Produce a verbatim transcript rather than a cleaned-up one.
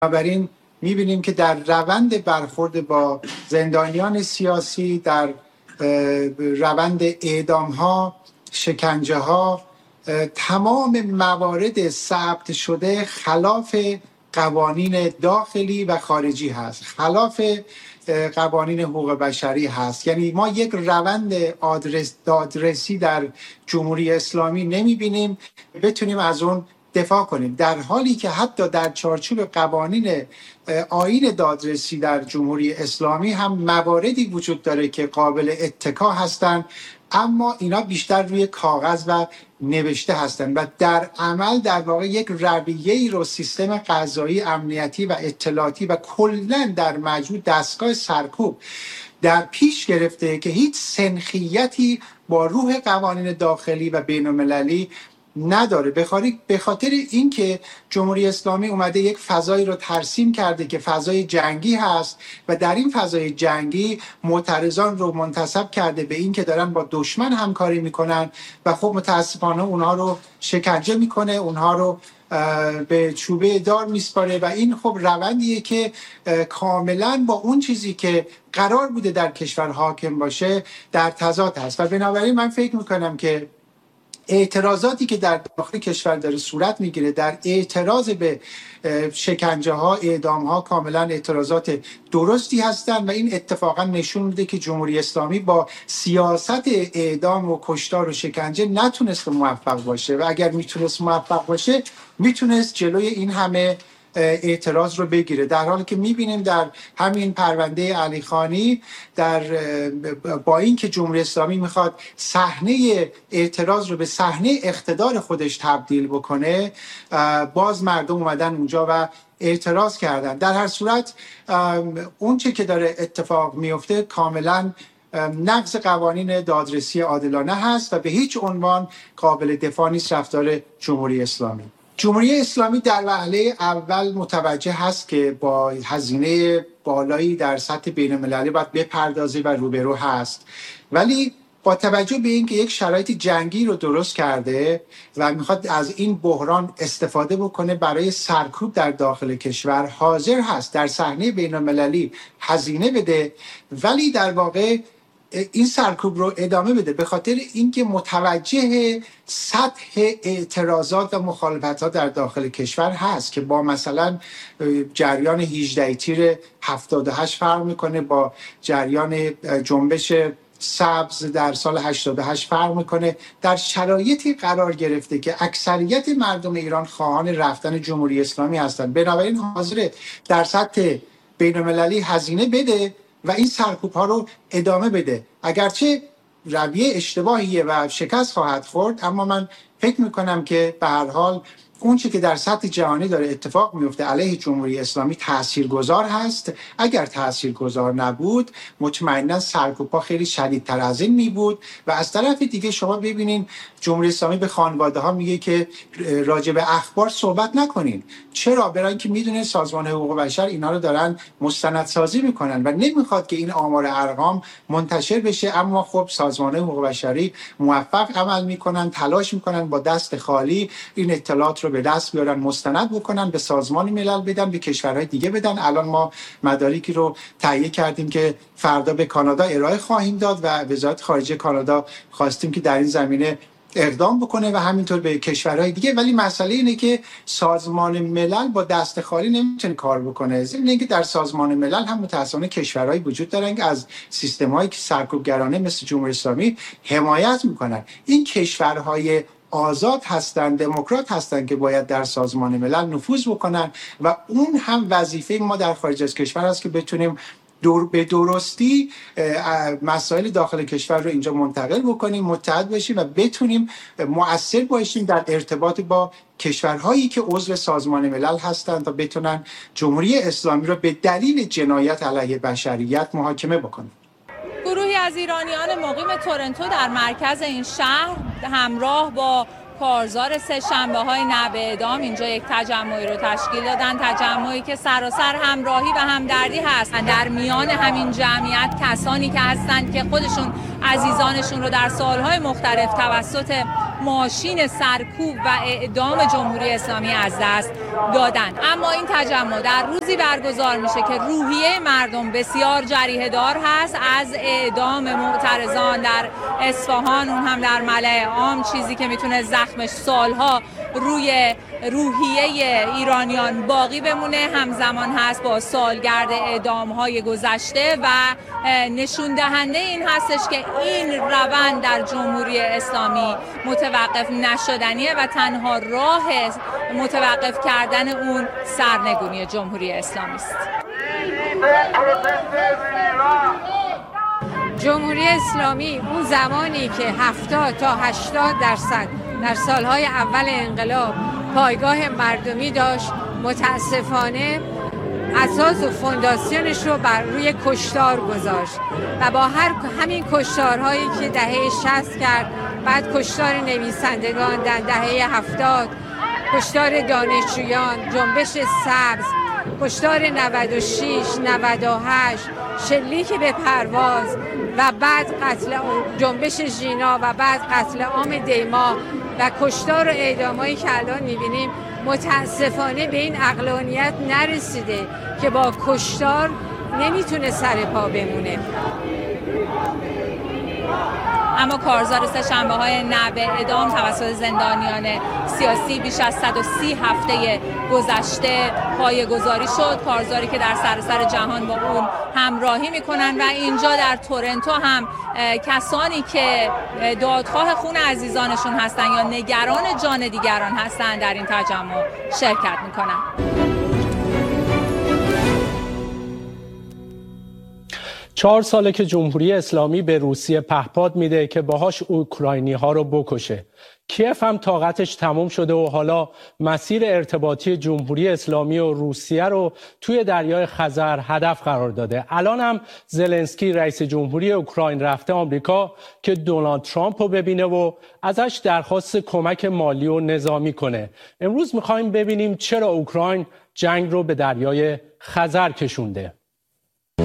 بنابراین می‌بینیم که در روند برخورد با زندانیان سیاسی، در روند اعدام‌ها، شکنجه‌ها، تمام موارد ثبت شده خلاف قوانین داخلی و خارجی هست، خلاف قوانین حقوق بشری هست. یعنی ما یک روند آدرس دادرسی در جمهوری اسلامی نمی‌بینیم بتونیم از اون دفاع کنیم، در حالی که حتی در چارچوب قوانین آیین دادرسی در جمهوری اسلامی هم مواردی وجود داره که قابل اتکا هستند، اما اینا بیشتر روی کاغذ و نوشته هستند و در عمل در واقع یک رویه‌ای رو سیستم قضایی، امنیتی و اطلاعاتی و کلاً در مجموع دستگاه سرکوب در پیش گرفته که هیچ سنخیتی با روح قوانین داخلی و بین‌المللی نداره. به خاطر اینکه جمهوری اسلامی اومده یک فضایی رو ترسیم کرده که فضای جنگی هست و در این فضای جنگی معترضان رو منتسب کرده به این که دارن با دشمن همکاری میکنن و خب متاسفانه اونها رو شکنجه میکنه، اونها رو به چوبه دار میسپاره و این خب روندیه که کاملا با اون چیزی که قرار بوده در کشور حاکم باشه در تضاد هست. و بنابراین من فکر میکنم که اعتراضاتی که در داخل کشور داره صورت میگیره در اعتراض به شکنجه ها، اعدام ها، کاملا اعتراضات درستی هستند و این اتفاقا نشون میده که جمهوری اسلامی با سیاست اعدام و کشتار و شکنجه نتونست موفق باشه و اگر میتونست موفق باشه میتونست جلوی این همه اعتراض رو بگیره، در حالی که میبینیم در همین پرونده علی خانی در با اینکه جمهوری اسلامی میخواد صحنه اعتراض رو به صحنه اقتدار خودش تبدیل بکنه، باز مردم اومدن اونجا و اعتراض کردن. در هر صورت اون چه که داره اتفاق میفته کاملا نقض قوانین دادرسی عادلانه هست و به هیچ عنوان قابل دفاع نیست رفتار جمهوری اسلامی. جمهوری اسلامی در وهله اول متوجه هست که با هزینه بالایی در سطح بین‌المللی باید بپردازه و روبرو هست، ولی با توجه به اینکه یک شرایط جنگی رو درست کرده و میخواد از این بحران استفاده بکنه برای سرکوب در داخل کشور، حاضر هست در صحنه بین‌المللی هزینه بده ولی در واقع این سرکوب رو ادامه بده، به خاطر اینکه متوجه سطح اعتراضات و مخالفت‌ها در داخل کشور هست که با مثلا جریان هجده تیر هفتاد و هشت فرق میکنه، با جریان جنبش سبز در سال هشتاد و هشت فرق میکنه، در شرایطی قرار گرفته که اکثریت مردم ایران خواهان رفتن جمهوری اسلامی هستند، بنابراین حاضره در سطح بین‌المللی هزینه بده و این سرکوب ها رو ادامه بده. اگرچه رویه اشتباهیه و شکست خواهد خورد، اما من فکر میکنم که به هر حال اون چی که در سطح جهانی داره اتفاق میفته علیه جمهوری اسلامی تاثیرگذار هست. اگر تاثیرگذار نبود مطمئنا سرکوب‌ها خیلی شدیدتر از این می بود و از طرف دیگه شما ببینین جمهوری اسلامی به خانواده ها میگه که راجع به اخبار صحبت نکنین. چرا؟ برای اینکه میدونه سازمان حقوق بشر اینا رو دارن مستندسازی میکنن و نمیخواد که این آمار ارقام منتشر بشه، اما خب سازمان حقوق بشری موفق عمل میکنن، تلاش میکنن با دست خالی این اطلاعات رو به دست بیارن، مستند بکنن، به سازمان ملل بدن، به کشورهای دیگه بدن. الان ما مدارکی رو تهیه کردیم که فردا به کانادا ارائه خواهیم داد و وزارت خارجه کانادا خواستیم که در این زمینه اقدام بکنه و همینطور به کشورهای دیگه. ولی مسئله اینه که سازمان ملل با دست خالی نمیتونه کار بکنه، ضمن اینکه در سازمان ملل هم متأسفانه کشورهایی وجود دارن که از سیستم‌هایی که سرکوبگرانه مثل جمهوری اسلامی حمایت میکنن. این کشورهای آزاد هستند، دموکرات هستند که باید در سازمان ملل نفوذ بکنن و اون هم وظیفه ما در خارج از کشور است که بتونیم دور به درستی مسائل داخل کشور رو اینجا منتقل بکنیم، متحد بشیم و بتونیم مؤثر باشیم در ارتباط با کشورهایی که عضو سازمان ملل هستند تا بتونن جمهوری اسلامی رو به دلیل جنایت علیه بشریت محاکمه بکنن. گروهی از ایرانیان مقیم تورنتو در مرکز این شهر همراه با کارزار سه شنبه های نه به اعدام اینجا یک تجمعی رو تشکیل دادن، تجمعی که سراسر همراهی و همدردی هست. در میان همین جمعیت کسانی که هستند که خودشون عزیزانشون رو در سالهای مختلف توسط ماشین سرکوب و اعدام جمهوری اسلامی از دست دادن. اما این تجمع در روزی برگزار میشه که روحیه مردم بسیار جریحه دار هست، از اعدام معترضان در اصفهان، اون هم در ملأ عام، چیزی که میتونه زخمش سالها روی روحیه ایرانیان باقی بمونه، همزمان هست با سالگرد اعدام‌های گذشته و نشون دهنده این هستش که این روند در جمهوری اسلامی متوقف نشدنیه و تنها راه متوقف کردن اون سرنگونی جمهوری اسلامی است. جمهوری اسلامی اون زمانی که هفتاد تا هشتاد درصد در سالهای اول انقلاب پایگاه مردمی داشت، متاسفانه اساس و فونداسیونش رو بر روی کشتار گذاشت و با هر همین کشتارهایی که دهه شصت کرد، بعد کشتار نویسندگان در دهه هفتاد، کشتار دانشجویان، جنبش سبز، کشتار نود و شش، نود و هشت، شلیک به پرواز و بعد قتل جنبش ژینا و بعد قتل عام دیما و کشتار و اعدامایی که الان می‌بینیم، متاسفانه به این عقلانیت نرسیده که با کشتار نمیتونه سر پا بمونه. اما کارزار سه‌شنبه‌های نه به اعدام توسط زندانیان سیاسی بیش از صد و سی هفته گذشته پایه‌گذاری شد، کارزاری که در سراسر جهان با اون همراهی میکنن و اینجا در تورنتو هم کسانی که دادخواه خون عزیزانشون هستن یا نگران جان دیگران هستن در این تجمع شرکت میکنن. چهار ساله که جمهوری اسلامی به روسیه پهپاد میده که باهاش اوکراینی ها رو بکشه. کیف هم طاقتش تموم شده و حالا مسیر ارتباطی جمهوری اسلامی و روسیه رو توی دریای خزر هدف قرار داده. الان هم زلنسکی رئیس جمهوری اوکراین رفته آمریکا که دونالد ترامپ رو ببینه و ازش درخواست کمک مالی و نظامی کنه. امروز میخوایم ببینیم چرا اوکراین جنگ رو به دریای خزر کشونده.